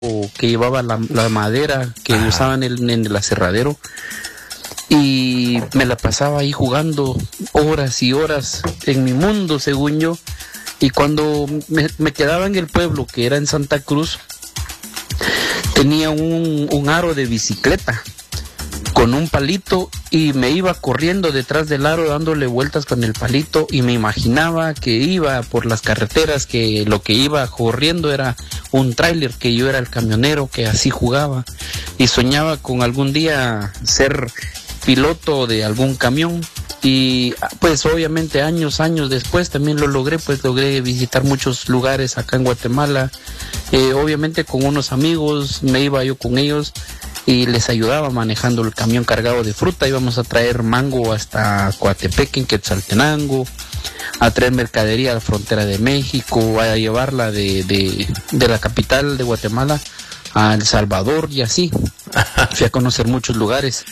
que llevaba la madera que usaban en el aserradero, y me la pasaba ahí jugando horas y horas en mi mundo, según yo. Y cuando me quedaba en el pueblo, que era en Santa Cruz, tenía un aro de bicicleta con un palito, y me iba corriendo detrás del aro dándole vueltas con el palito, y me imaginaba que iba por las carreteras, que lo que iba corriendo era un tráiler, que yo era el camionero, que así jugaba, y soñaba con algún día ser piloto de algún camión. Y pues obviamente años después también lo logré, pues logré visitar muchos lugares acá en Guatemala, obviamente con unos amigos, me iba yo con ellos y les ayudaba manejando el camión cargado de fruta. Íbamos a traer mango hasta Coatepeque, en Quetzaltenango, a traer mercadería a la frontera de México, a llevarla de la capital de Guatemala a El Salvador, y así fui a conocer muchos lugares.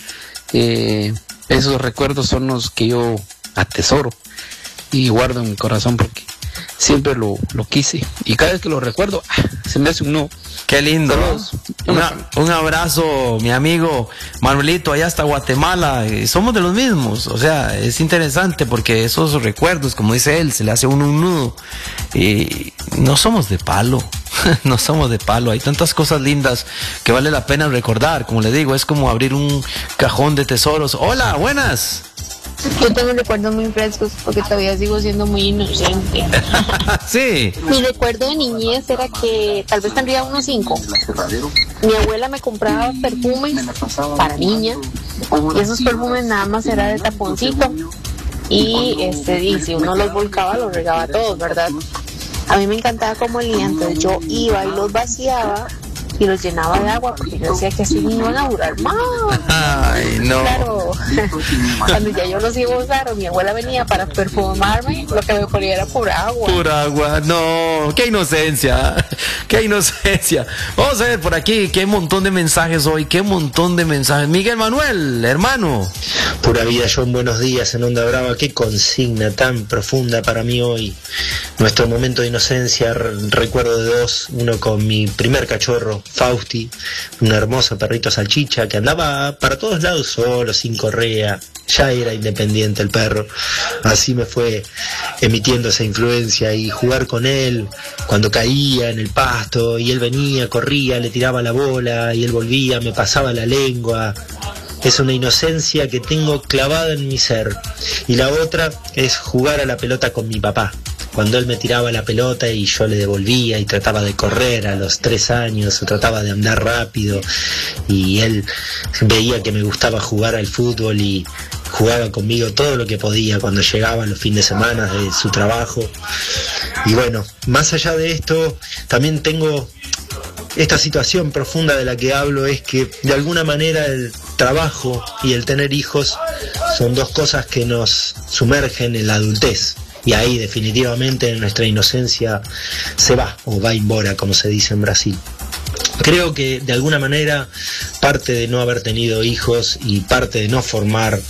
Esos recuerdos son los que yo atesoro y guardo en mi corazón, porque siempre lo quise, y cada vez que lo recuerdo se me hace un nudo. Qué lindo. Un abrazo, mi amigo Manuelito, allá hasta Guatemala. Somos de los mismos, o sea, es interesante porque esos recuerdos, como dice él, se le hace uno un nudo. Y no somos de palo, no somos de palo. Hay tantas cosas lindas que vale la pena recordar. Como le digo, es como abrir un cajón de tesoros. Hola, buenas. Yo tengo recuerdos muy frescos porque todavía sigo siendo muy inocente. Sí. Mi recuerdo de niñez era que tal vez tendría unos 5. Mi abuela me compraba perfumes para niña, y esos perfumes nada más era de taponcito, y si uno los volcaba los regaba todos, ¿verdad? A mí me encantaba cómo olían, entonces yo iba y los vaciaba y los llenaba de agua, porque yo decía que así me iban a durar más. Ay, no. Claro, cuando ya yo los iba a usar, o mi abuela venía para perfumarme, lo que me ponía era pura agua. Pura agua, no, qué inocencia, qué inocencia. Vamos a ver por aquí, qué montón de mensajes hoy, qué montón de mensajes. Miguel Manuel, hermano. Pura vida, John, buenos días en Onda Brava. Qué consigna tan profunda para mí hoy. Nuestro momento de inocencia, recuerdo de dos. Uno con mi primer cachorro, Fausti, un hermoso perrito salchicha que andaba para todos lados solo, sin correa. Ya era independiente el perro. Así me fue emitiendo esa influencia, y jugar con él cuando caía en el pasto, y él venía, corría, le tiraba la bola, y él volvía, me pasaba la lengua. Es una inocencia que tengo clavada en mi ser. Y la otra es jugar a la pelota con mi papá. Cuando él me tiraba la pelota y yo le devolvía, y trataba de correr a los 3 años, o trataba de andar rápido, y él veía que me gustaba jugar al fútbol y jugaba conmigo todo lo que podía cuando llegaban los fines de semana de su trabajo. Y bueno, más allá de esto, también tengo esta situación profunda de la que hablo, es que de alguna manera el trabajo y el tener hijos son dos cosas que nos sumergen en la adultez. Y ahí definitivamente nuestra inocencia se va, o va embora, como se dice en Brasil. Creo que de alguna manera parte de no haber tenido hijos y parte de no formar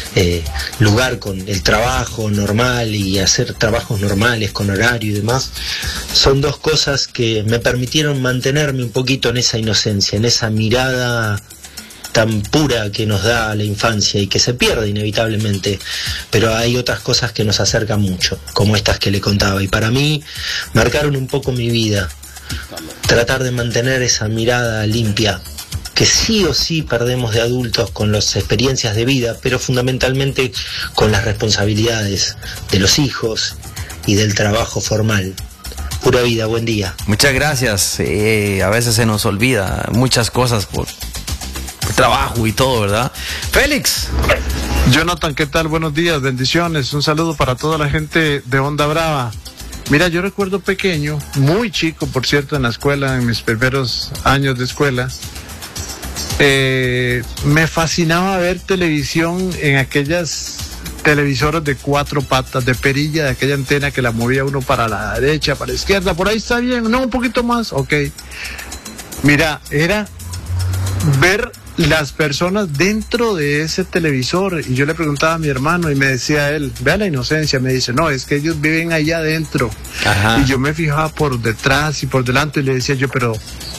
lugar con el trabajo normal y hacer trabajos normales con horario y demás, son dos cosas que me permitieron mantenerme un poquito en esa inocencia, en esa mirada tan pura que nos da la infancia y que se pierde inevitablemente, pero hay otras cosas que nos acercan mucho, como estas que le contaba, y para mí marcaron un poco mi vida. Tratar de mantener esa mirada limpia, que sí o sí perdemos de adultos con las experiencias de vida, pero fundamentalmente con las responsabilidades de los hijos y del trabajo formal. Pura vida, buen día. Muchas gracias. A veces se nos olvida muchas cosas por trabajo y todo, ¿verdad? Félix. Jonathan, ¿qué tal? Buenos días, bendiciones. Un saludo para toda la gente de Onda Brava. Mira, yo recuerdo pequeño, muy chico, por cierto, en la escuela, en mis primeros años de escuela, me fascinaba ver televisión en aquellas televisoras de 4 patas, de perilla, de aquella antena que la movía uno para la derecha, para la izquierda, por ahí está bien, no, un poquito más, ok. Mira, era ver las personas dentro de ese televisor, y yo le preguntaba a mi hermano y me decía él, vea la inocencia, me dice, no, es que ellos viven allá adentro. Ajá. Y yo me fijaba por detrás y por delante y le decía yo, pero